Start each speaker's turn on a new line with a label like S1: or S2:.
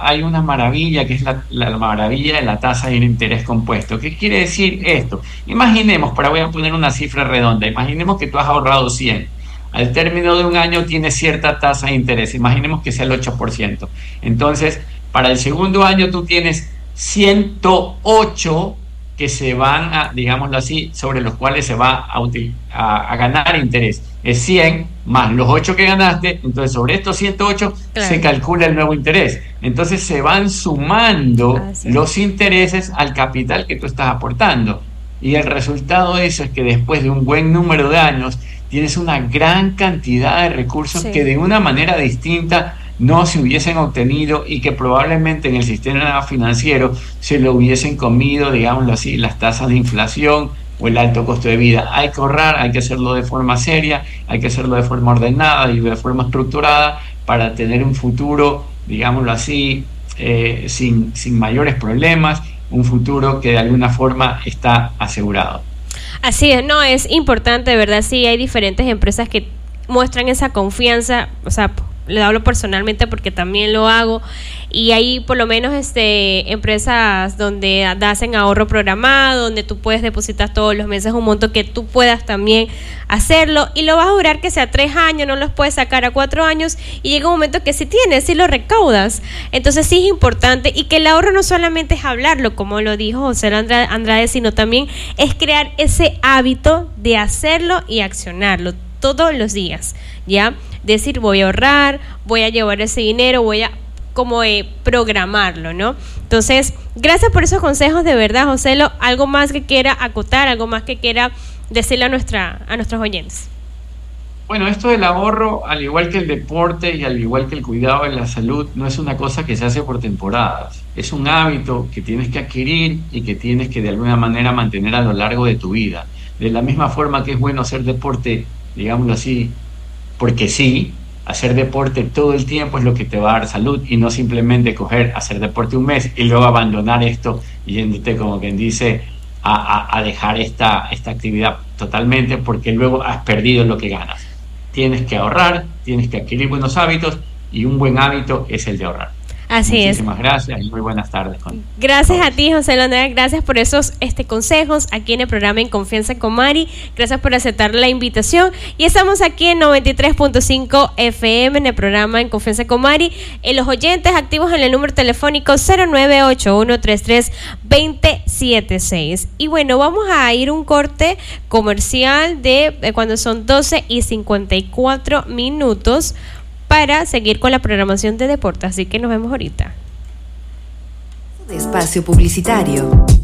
S1: hay una maravilla que es la maravilla de la tasa de interés compuesto. ¿Qué quiere decir esto? Imaginemos, voy a poner una cifra redonda, imaginemos que tú has ahorrado 100. Al término de un año tienes cierta tasa de interés, imaginemos que sea el 8%. Entonces, para el segundo año tú tienes 108 que se van a, digámoslo así, sobre los cuales se va a ganar interés. Es 100 más los 8 que ganaste, entonces sobre estos 108 se calcula el nuevo interés. Entonces se van sumando los intereses al capital que tú estás aportando. Y el resultado de eso es que después de un buen número de años tienes una gran cantidad de recursos que de una manera distinta no se hubiesen obtenido y que probablemente en el sistema financiero se lo hubiesen comido, digámoslo así, las tasas de inflación o el alto costo de vida. Hay que ahorrar, hay que hacerlo de forma seria, hay que hacerlo de forma ordenada y de forma estructurada para tener un futuro, digámoslo así, sin mayores problemas, un futuro que de alguna forma está asegurado.
S2: Así es, no, es importante, ¿verdad? Sí, hay diferentes empresas que muestran esa confianza, o sea, le hablo personalmente porque también lo hago, y hay por lo menos empresas donde hacen ahorro programado, donde tú puedes depositar todos los meses un monto que tú puedas también hacerlo, y lo vas a durar que sea 3 años, no los puedes sacar a 4 años, y llega un momento que si tienes, si lo recaudas. Entonces sí es importante, y que el ahorro no solamente es hablarlo, como lo dijo José Andrade, sino también es crear ese hábito de hacerlo y accionarlo todos los días, ¿ya? Decir, voy a ahorrar, voy a llevar ese dinero, voy a programarlo, ¿no? Entonces, gracias por esos consejos, de verdad, Joselo. ¿Algo más que quiera acotar, algo más que quiera decirle a nuestros oyentes?
S1: Bueno, esto del ahorro, al igual que el deporte y al igual que el cuidado de la salud, no es una cosa que se hace por temporadas. Es un hábito que tienes que adquirir y que tienes que de alguna manera mantener a lo largo de tu vida. De la misma forma que es bueno hacer deporte, digámoslo así, porque sí, hacer deporte todo el tiempo es lo que te va a dar salud, y no simplemente hacer deporte un mes y luego abandonar esto yéndote, como quien dice, a dejar esta actividad totalmente, porque luego has perdido lo que ganas. Tienes que ahorrar, tienes que adquirir buenos hábitos, y un buen hábito es el de ahorrar.
S2: Así es.
S1: Muchísimas gracias y muy buenas tardes.
S2: Gracias a ti, José Andrés, gracias por esos consejos aquí en el programa En Confianza con Mari, gracias por aceptar la invitación, y estamos aquí en 93.5 FM en el programa En Confianza con Mari. Los oyentes activos en el número telefónico 0981332076. Y bueno, vamos a ir un corte comercial de cuando son 12:54 para seguir con la programación de deportes, así que nos vemos ahorita.
S3: Espacio publicitario.